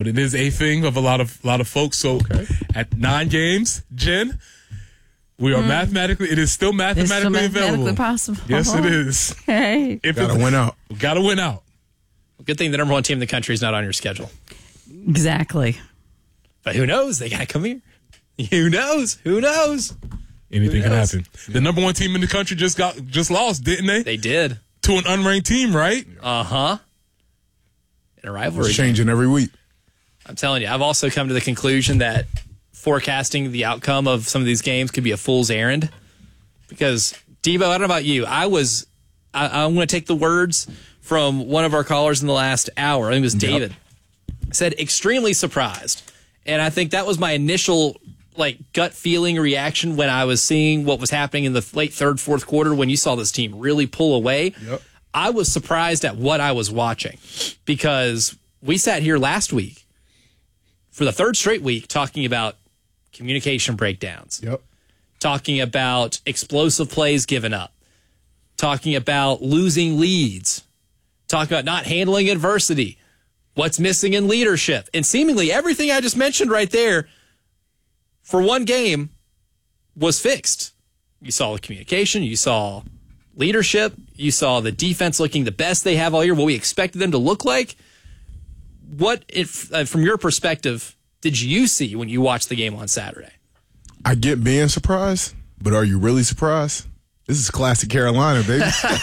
but it is a thing of a lot of folks. So at 9 games, Jen, we are it is still mathematically available. Possible. Yes, it is. Okay. Gotta win out. Gotta win out. Good thing the number one team in the country is not on your schedule. Exactly. But who knows? They got to come here. Who knows? Anything can happen. The number one team in the country just lost, didn't they? They did. To an unranked team, right? Uh-huh. In a rivalry. It's changing every week. I'm telling you, I've also come to the conclusion that forecasting the outcome of some of these games could be a fool's errand. Because, Debo, I don't know about you. I'm going to take the words from one of our callers in the last hour. I think it was David. Said, extremely surprised. And I think that was my initial gut feeling reaction when I was seeing what was happening in the late third, fourth quarter when you saw this team really pull away. Yep. I was surprised at what I was watching because we sat here last week for the third straight week talking about communication breakdowns, talking about explosive plays given up, talking about losing leads, talking about not handling adversity, what's missing in leadership, and seemingly everything I just mentioned right there for one game was fixed. You saw the communication, you saw leadership, you saw the defense looking the best they have all year, what we expected them to look like. What, from your perspective, did you see when you watched the game on Saturday? I get being surprised, but are you really surprised? This is classic Carolina, baby.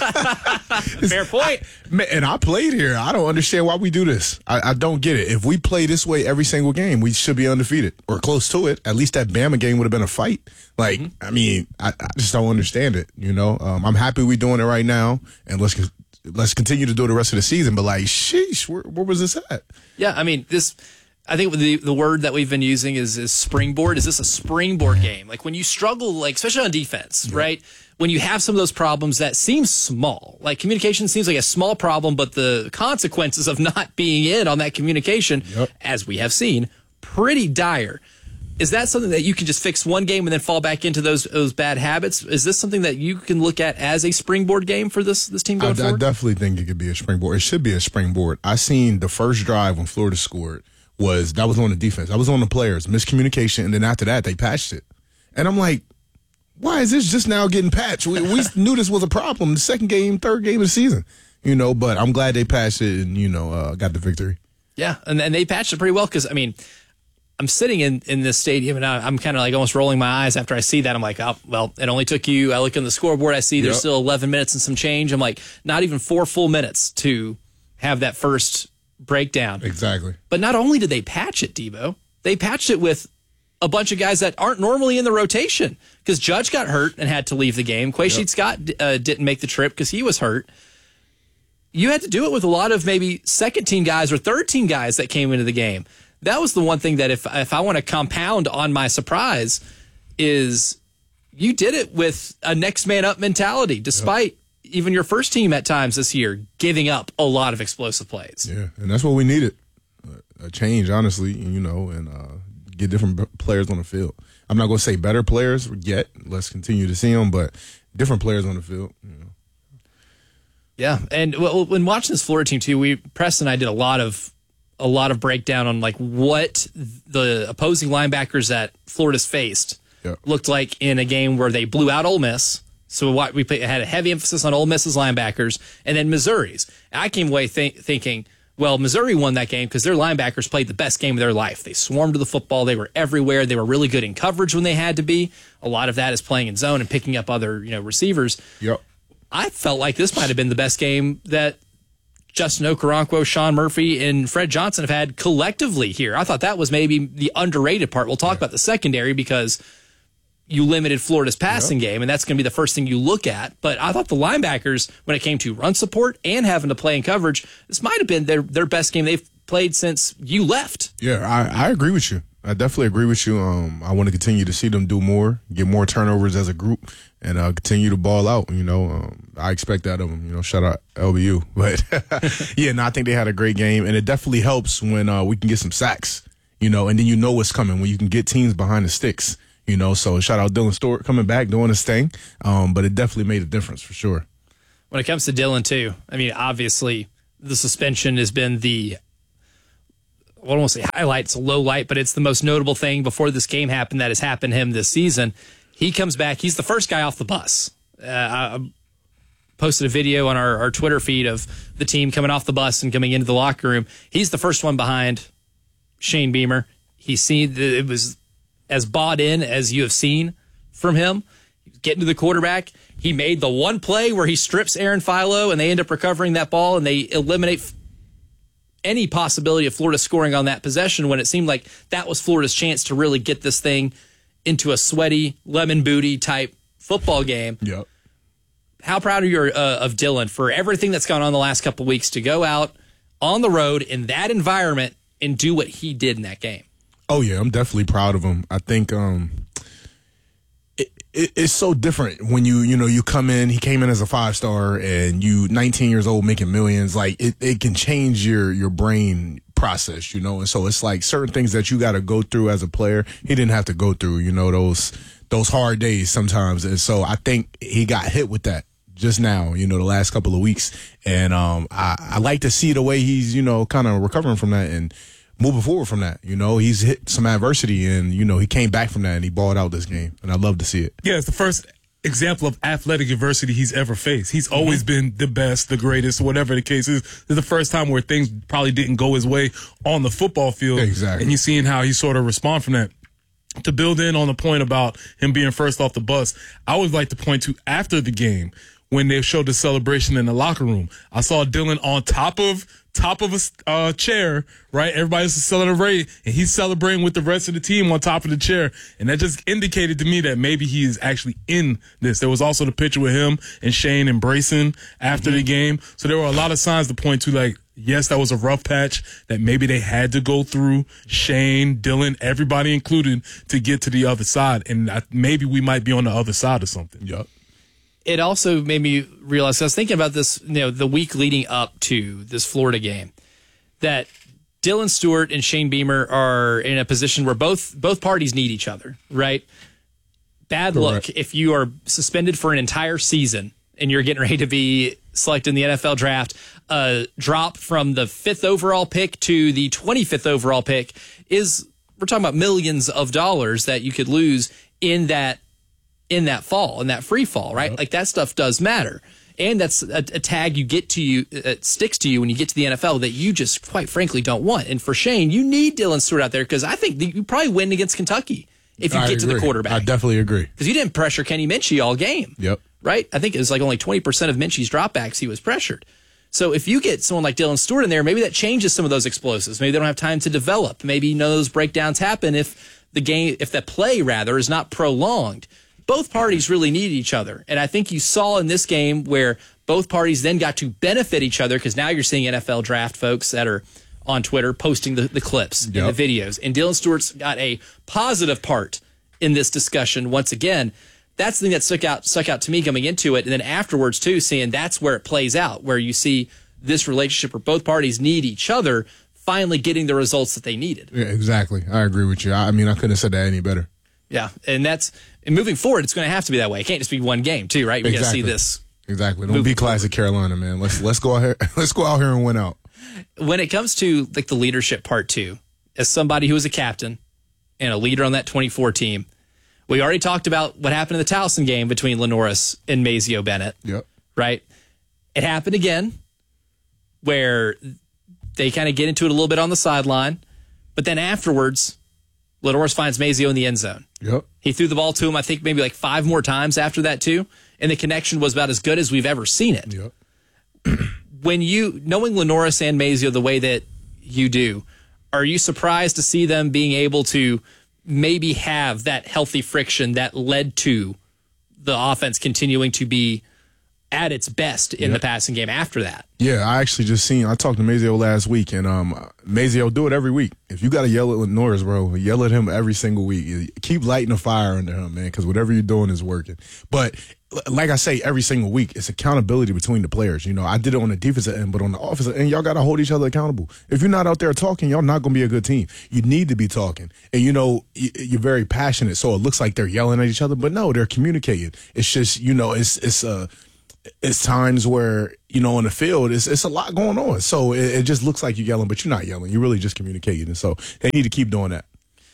Fair point. And I played here. I don't understand why we do this. I don't get it. If we play this way every single game, we should be undefeated or close to it. At least that Bama game would have been a fight. I mean, I just don't understand it. I'm happy we're doing it right now, and let's continue to do it the rest of the season. But sheesh, where was this at? Yeah, I mean, I think the word that we've been using is springboard. Is this a springboard game? Like when you struggle, especially on defense, right? When you have some of those problems that seem small, like communication seems like a small problem, but the consequences of not being in on that communication, as we have seen, pretty dire. Is that something that you can just fix one game and then fall back into those bad habits? Is this something that you can look at as a springboard game for this team going forward? I definitely think it could be a springboard. It should be a springboard. I seen the first drive when Florida scored. That was on the defense. I was on the players. Miscommunication, and then after that, they patched it. And I'm like, why is this just now getting patched? We knew this was a problem the second game, third game of the season. But I'm glad they patched it and, got the victory. Yeah, and they patched it pretty well because, I mean, I'm sitting in this stadium and I'm kind of almost rolling my eyes after I see that. I'm like, oh, well, it only took you. I look on the scoreboard. I see there's still 11 minutes and some change. I'm like, not even 4 full minutes to have that first breakdown. Exactly. But not only did they patch it, Debo, they patched it with a bunch of guys that aren't normally in the rotation because Judge got hurt and had to leave the game. Quaysheed Scott didn't make the trip because he was hurt. You had to do it with a lot of maybe second-team guys or third-team guys that came into the game. That was the one thing that if I want to compound on my surprise is you did it with a next man up mentality despite even your first team at times this year giving up a lot of explosive plays. Yeah, and that's what we needed. A change, honestly, and get different players on the field. I'm not going to say better players yet. Let's continue to see them, but different players on the field. Yeah, and when watching this Florida team too, Preston and I did a lot of breakdown on what the opposing linebackers that Florida's faced looked like in a game where they blew out Ole Miss. So we had a heavy emphasis on Ole Miss's linebackers and then Missouri's. And I came away thinking, well, Missouri won that game because their linebackers played the best game of their life. They swarmed to the football. They were everywhere. They were really good in coverage when they had to be. A lot of that is playing in zone and picking up other receivers. Yep. I felt like this might have been the best game that Justin Okoronkwo, Sean Murphy, and Fred Johnson have had collectively here. I thought that was maybe the underrated part. We'll talk about the secondary because you limited Florida's passing game, and that's going to be the first thing you look at. But I thought the linebackers, when it came to run support and having to play in coverage, this might have been their best game they've played since you left. Yeah, I agree with you. I definitely agree with you. I want to continue to see them do more, get more turnovers as a group, and continue to ball out. I expect that of them. Shout out LBU. But, I think they had a great game, and it definitely helps when we can get some sacks, and then what's coming, when you can get teams behind the sticks. So shout out Dylan Stewart coming back, doing his thing. But it definitely made a difference for sure. When it comes to Dylan, too, I mean, obviously the suspension has been the I don't want to say highlight, it's a low light, but it's the most notable thing before this game happened that has happened to him this season. He comes back. He's the first guy off the bus. I posted a video on our Twitter feed of the team coming off the bus and coming into the locker room. He's the first one behind Shane Beamer. It was as bought in as you have seen from him. Getting to the quarterback. He made the one play where he strips Aaron Philo, and they end up recovering that ball, and they eliminate any possibility of Florida scoring on that possession when it seemed like that was Florida's chance to really get this thing into a sweaty, lemon booty type football game. Yep. How proud are you of Dylan for everything that's gone on the last couple of weeks to go out on the road in that environment and do what he did in that game? Oh, yeah, I'm definitely proud of him. I think it's so different when you come in. He came in as a 5-star, and you 19 years old making millions. Like it can change your brain process, and so it's like certain things that you got to go through as a player. He didn't have to go through, those hard days sometimes, and so I think he got hit with that just now, the last couple of weeks, and I like to see the way he's kind of recovering from that and moving forward from that. He's hit some adversity, and he came back from that and he balled out this game, and I love to see it. Yeah, it's the first example of athletic adversity he's ever faced. He's always been the best, the greatest, whatever the case is. This is the first time where things probably didn't go his way on the football field. Exactly. And you're seeing how he sort of respond from that. To build in on the point about him being first off the bus, I always like to point to after the game when they showed the celebration in the locker room. I saw Dylan on top of a chair, right? Everybody's celebrating, and he's celebrating with the rest of the team on top of the chair. And that just indicated to me that maybe he is actually in this. There was also the picture with him and Shane embracing after the game. So there were a lot of signs to point to, like, yes, that was a rough patch that maybe they had to go through. Shane, Dylan, everybody included, to get to the other side. And maybe we might be on the other side of something. Yep. It also made me realize, I was thinking about this, the week leading up to this Florida game, that Dylan Stewart and Shane Beamer are in a position where both parties need each other, right? Bad luck if you are suspended for an entire season and you're getting ready to be selected in the NFL draft. A drop from the 5th overall pick to the 25th overall pick we're talking about millions of dollars that you could lose in that fall, in that free fall, right? Yep. Like that stuff does matter. And that's a tag you get to you, it sticks to you when you get to the NFL that you just quite frankly don't want. And for Shane, you need Dylan Stewart out there because I think you probably win against Kentucky if you get to the quarterback. I definitely agree. Because you didn't pressure Kenny Minchey all game. Yep. Right? I think it was like only 20% of Minchey's dropbacks he was pressured. So if you get someone like Dylan Stewart in there, maybe that changes some of those explosives. Maybe they don't have time to develop. Maybe none of those breakdowns happen if the play is not prolonged. Both parties really need each other. And I think you saw in this game where both parties then got to benefit each other because now you're seeing NFL draft folks that are on Twitter posting the clips and the videos. And Dylan Stewart's got a positive part in this discussion once again. That's the thing that stuck out to me coming into it. And then afterwards, too, seeing that's where it plays out, where you see this relationship where both parties need each other finally getting the results that they needed. Yeah, exactly. I agree with you. I mean, I couldn't have said that any better. Yeah, and moving forward, it's going to have to be that way. It can't just be one game, too, right? We got to see this. Exactly. Don't be classic Carolina, man. Let's go out here. Let's go out here and win out. When it comes to like the leadership part, too, as somebody who was a captain and a leader on that 24 team, we already talked about what happened in the Towson game between Lenoris and Mazeo Bennett. Yep. Right? It happened again where they kind of get into it a little bit on the sideline, but then afterwards, Lenoris finds Mazeo in the end zone. Yep. He threw the ball to him, I think, maybe like 5 more times after that, too. And the connection was about as good as we've ever seen it. Yep. When knowing Lenoris and Mazeo the way that you do, are you surprised to see them being able to maybe have that healthy friction that led to the offense continuing to be at its best in the passing game after that? Yeah, I actually I talked to Mazeo last week, and Mazeo do it every week. If you got to yell at Lenoris, bro, yell at him every single week. Keep lighting a fire under him, man, because whatever you're doing is working. But like I say, every single week, it's accountability between the players. I did it on the defensive end, but on the offensive end, y'all got to hold each other accountable. If you're not out there talking, y'all not going to be a good team. You need to be talking. And, you're very passionate, so it looks like they're yelling at each other, but no, they're communicating. It's just, it's times where, on the field, it's a lot going on. So it just looks like you're yelling, but you're not yelling. You're really just communicating. And so they need to keep doing that.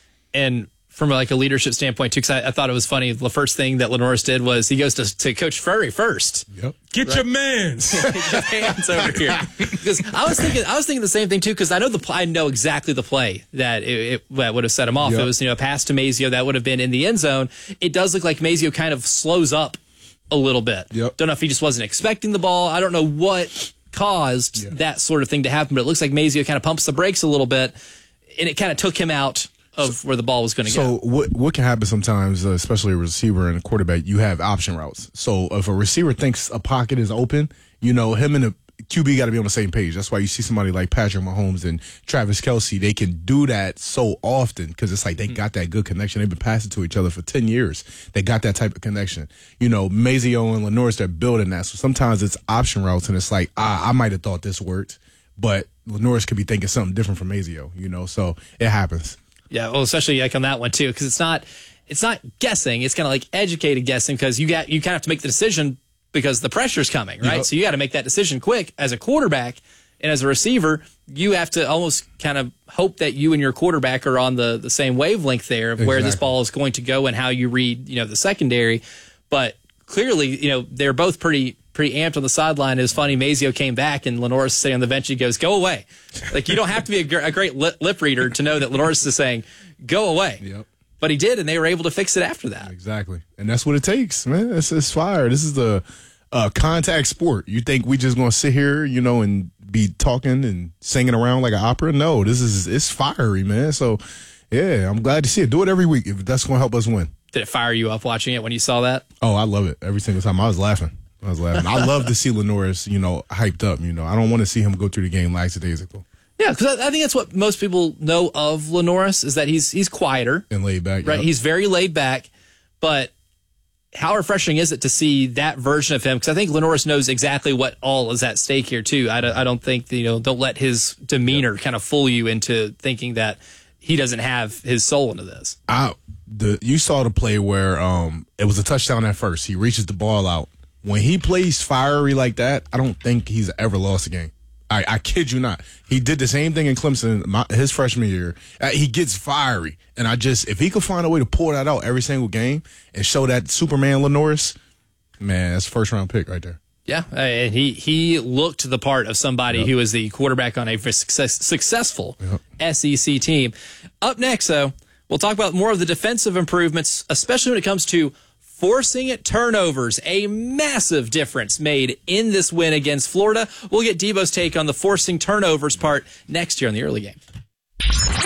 And from like a leadership standpoint, too, because I thought it was funny. The first thing that Lenoris did was he goes to Coach Furry first. Yep. Get your mans. Get your hands over here. Because I was thinking the same thing too. Because I know exactly the play that that would have set him off. Yep. It was a pass to Mazio that would have been in the end zone. It does look like Mazio kind of slows up a little bit. Yep. Don't know if he just wasn't expecting the ball. I don't know what caused that sort of thing to happen, but it looks like Mazio kind of pumps the brakes a little bit, and it kind of took him out of where the ball was going to go. So what can happen sometimes, especially a receiver and a quarterback, you have option routes. So if a receiver thinks a pocket is open, him and the QB got to be on the same page. That's why you see somebody like Patrick Mahomes and Travis Kelce. They can do that so often because it's like they got that good connection. They've been passing to each other for 10 years. They got that type of connection. Mazio and Lenoris, they're building that. So sometimes it's option routes, and it's like, I might have thought this worked, but Lenoris could be thinking something different from Mazio, so it happens. Yeah, well, especially like on that one too, because it's not guessing. It's kind of like educated guessing because you kind of have to make the decision because the pressure's coming, right? Yep. So you got to make that decision quick as a quarterback, and as a receiver, you have to almost kind of hope that you and your quarterback are on the same wavelength there of where this ball is going to go and how you read, the secondary. But clearly, they're both pretty amped on the sideline. It was funny. Mazio came back, and Lenoris sitting on the bench. He goes, "Go away!" Like you don't have to be a great lip reader to know that Lenoris is saying, "Go away." Yep. But he did, and they were able to fix it after that. Exactly, and that's what it takes, man. It's fire. This is the contact sport. You think we just gonna sit here, and be talking and singing around like an opera? No, it's fiery, man. So, yeah, I'm glad to see it. Do it every week if that's gonna help us win. Did it fire you up watching it when you saw that? Oh, I love it every single time. I was laughing. I love to see Lenoris, hyped up. I don't want to see him go through the game lackadaisical. Yeah, because I think that's what most people know of Lenoris is that he's quieter and laid back. Right, Yep. He's very laid back, but how refreshing is it to see that version of him? Because I think Lenoris knows exactly what all is at stake here too. I don't think don't let his demeanor kind of fool you into thinking that he doesn't have his soul into this. You saw the play where it was a touchdown at first. He reaches the ball out. When he plays fiery like that, I don't think he's ever lost a game. I kid you not. He did the same thing in Clemson his freshman year. He gets fiery. And if he could find a way to pull that out every single game and show that Superman Lenoris, man, that's a first-round pick right there. Yeah, and he looked the part of somebody who was the quarterback on a successful SEC team. Up next, though, we'll talk about more of the defensive improvements, especially when it comes to forcing turnovers, a massive difference made in this win against Florida. We'll get Debo's take on the forcing turnovers part next year on the early game.